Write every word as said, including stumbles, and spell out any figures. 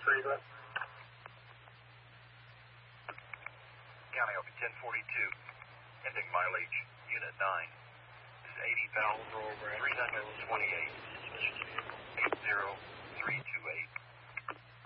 three, but... County over ten forty-two. Ending mileage, Unit nine. This is eighty thousand three hundred twenty.